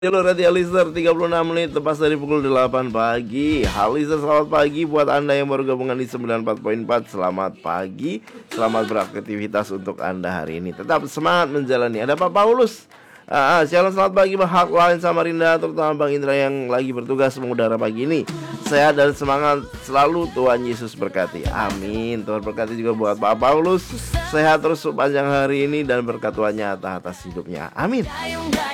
Halo Radio Lister, 36 menit tepat dari pukul 8 pagi. Halo Lister, selamat pagi buat Anda yang baru gabungan di 94.4. Selamat pagi, selamat beraktivitas untuk Anda hari ini. Tetap semangat menjalani. Ada Pak Paulus. Selamat pagi Pak Hak lain Samarinda, terutama Bang Indra yang lagi bertugas mengudara pagi ini. Sehat dan semangat selalu, Tuhan Yesus berkati. Amin. Tuhan berkati juga buat Pak Paulus. Sehat terus sepanjang hari ini dan berkat Tuhan nyata atas hidupnya. Amin.